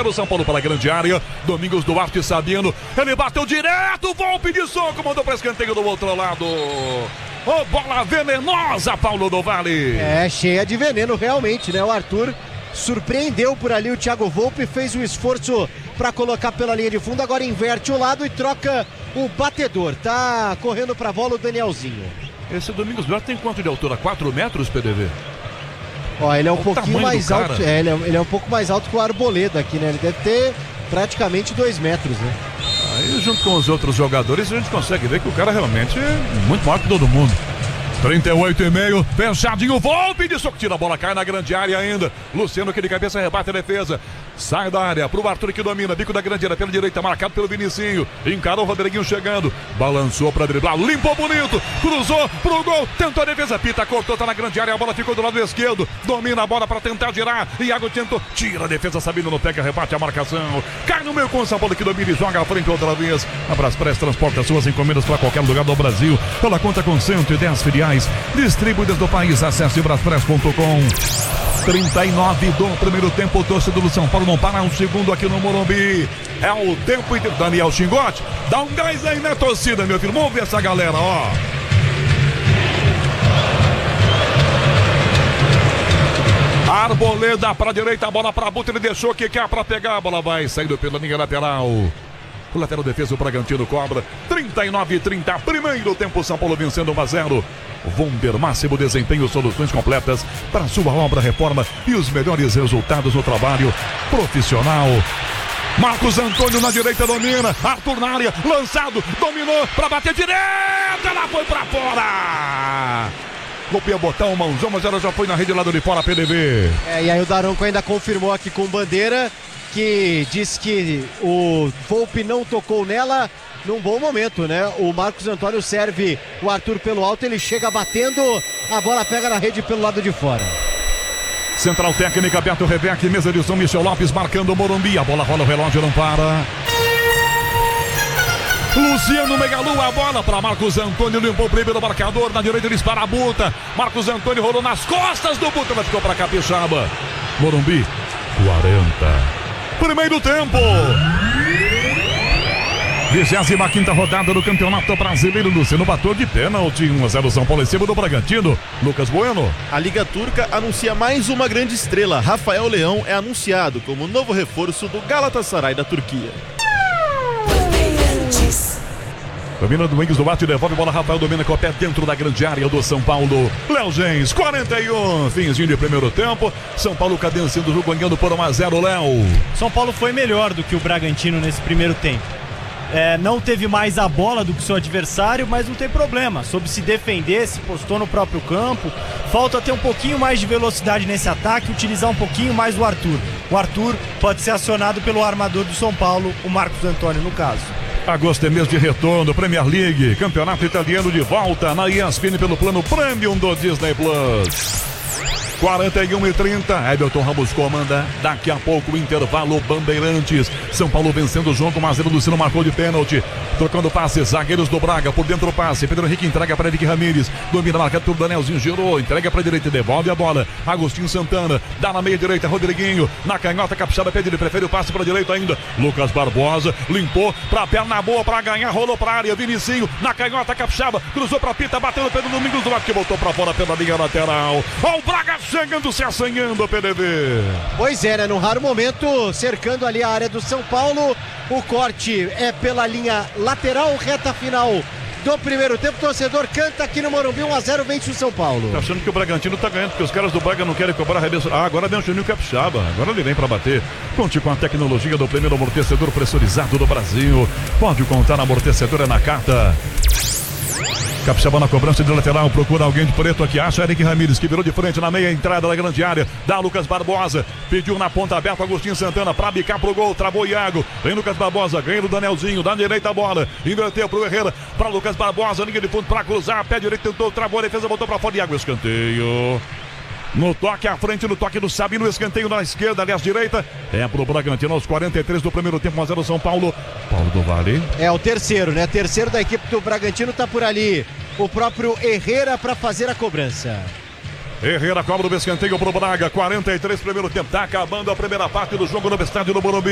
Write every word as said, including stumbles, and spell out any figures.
zero São Paulo para a grande área. Domingos Duarte Sabino, ele bateu direto, Volpe de soco, mandou para escanteio do outro lado. Oh, bola venenosa, Paulo do Vale. É, cheia de veneno realmente, né? O Arthur surpreendeu por ali o Thiago Volpe, fez o esforço para colocar pela linha de fundo, agora inverte o lado e troca o batedor. Tá correndo pra bola o Danielzinho. Esse Domingos Duarte tem quanto de altura? quatro metros, P D V? Ó, ele é um o pouquinho mais alto, é, ele, é, ele é um pouco mais alto que o Arboleda aqui, né? Ele deve ter praticamente dois metros, né? Aí junto com os outros jogadores a gente consegue ver que o cara realmente é muito maior que todo mundo. trinta e oito e meio, fechadinho, Volpe de soco, tira a bola, cai na grande área ainda. Luciano que de cabeça rebate a defesa. Sai da área pro Arthur que domina, bico da grande área pela direita, marcado pelo Vinicinho. Encarou o Rodriguinho chegando, balançou pra driblar, limpou bonito, cruzou pro gol, tentou a defesa, Pita cortou, tá na grande área, a bola ficou do lado esquerdo. Domina a bola pra tentar girar, Iago tentou, tira a defesa, Sabino não pega, rebate a marcação. Cai no meio com o São Paulo que domina e joga à frente outra vez. A Braspress transporta suas encomendas pra qualquer lugar do Brasil. Ela conta com cento e dez filiais distribuídas do país. Acesse braspress ponto com. trinta e nove do primeiro tempo, o torcedor do São Paulo não para um segundo aqui no Morumbi. É o tempo inteiro. Daniel Chingote, dá um gás aí na torcida, meu filho. Vamos ver essa galera, ó. Arboleda para a direita, a bola para a Buta, ele deixou que quer para pegar, a bola vai saindo pela linha lateral. O lateral defesa, o Bragantino cobra. trinta e nove a trinta, primeiro tempo, São Paulo vencendo um a zero. Vonder, máximo desempenho, soluções completas para sua obra, reforma e os melhores resultados no trabalho profissional. Marcos Antônio na direita domina, Arthur na área, lançado, dominou para bater direto, ela foi para fora. Golpeia botão, mãozão, mas ela já foi na rede lado de fora, P D V. É, e aí o Daronco ainda confirmou aqui com bandeira, que diz que o Volpe não tocou nela num bom momento, né? O Marcos Antônio serve o Arthur pelo alto, ele chega batendo, a bola pega na rede pelo lado de fora. Central técnica, Beto Rebeck, mesa de São Michel Lopes marcando o Morumbi, a bola rola, o relógio não para. Luciano Megalu, a bola para Marcos Antônio, limpou o primeiro marcador, na direita ele dispara a Buta. Marcos Antônio rolou nas costas do Buta, mas ficou para Capixaba. Morumbi, quarenta. Primeiro tempo. vigésima quinta rodada do Campeonato Brasileiro. Luciano bateu de pênalti. um a zero São Paulo em cima do Bragantino. Lucas Bueno. A Liga Turca anuncia mais uma grande estrela. Rafael Leão é anunciado como novo reforço do Galatasaray da Turquia. Domina Domingos do Bate, devolve bola, Rafael domina com o pé dentro da grande área do São Paulo. Léo Gens, quarenta e um, finzinho de primeiro tempo. São Paulo cadenciando o jogo, ganhando por um a zero, Léo. São Paulo foi melhor do que o Bragantino nesse primeiro tempo. É, não teve mais a bola do que seu adversário, mas não tem problema. Soube se defender, se postou no próprio campo. Falta ter um pouquinho mais de velocidade nesse ataque, utilizar um pouquinho mais o Arthur. O Arthur pode ser acionado pelo armador do São Paulo, o Marcos Antônio, no caso. Agosto é mês de retorno, Premier League, Campeonato Italiano de volta na E S P N pelo plano Premium do Disney Plus. quarenta e um e trinta, Everton Ramos comanda, daqui a pouco o intervalo, Bandeirantes. São Paulo vencendo o jogo, mas o Luciano marcou de pênalti. Trocando passe, zagueiros do Braga, por dentro o passe, Pedro Henrique entrega para Henrique Ramírez, domina marcado por Danielzinho, girou, entrega para a direita e devolve a bola. Agostinho Santana, dá na meia direita, Rodriguinho, na canhota, Capixaba pede, ele prefere o passe para a direita ainda. Lucas Barbosa, limpou, para perna boa, para ganhar, rolou para a área, Vinicinho, na canhota, Capixaba, cruzou para Pita, bateu no Pedro Domingos, do que voltou para fora pela linha lateral. Ó, o Braga chegando, se assanhando, P D V. Pois é, né? Num raro momento, cercando ali a área do São Paulo. O corte é pela linha lateral, reta final do primeiro tempo. O torcedor canta aqui no Morumbi, um a zero, vence o São Paulo. Tá achando que o Bragantino tá ganhando, porque os caras do Braga não querem cobrar arremesso. Ah, agora vem o Juninho Capixaba, agora ele vem pra bater. Conte com a tecnologia do primeiro amortecedor pressurizado do Brasil. Pode contar, amortecedor é na carta. Capixaba na cobrança de lateral, procura alguém de preto aqui, acha Eric Ramírez, que virou de frente na meia entrada da grande área, dá Lucas Barbosa, pediu na ponta aberta Agostinho Santana pra bicar pro gol, travou Iago, vem Lucas Barbosa, ganha do Danielzinho, dá direita a bola, inverteu pro Herrera, pra Lucas Barbosa, linha de fundo pra cruzar, pé direito, tentou, travou a defesa, botou pra fora, Iago, escanteio. No toque à frente, no toque do Sabino, escanteio na esquerda, aliás, direita. É pro Bragantino aos quarenta e três do primeiro tempo, um a zero São Paulo. Paulo do Vale. É o terceiro, né? Terceiro da equipe do Bragantino, tá por ali o próprio Herrera para fazer a cobrança. Herrera cobra o escanteio pro Braga, quarenta e três primeiro tempo. Tá acabando a primeira parte do jogo no estádio do Morumbi.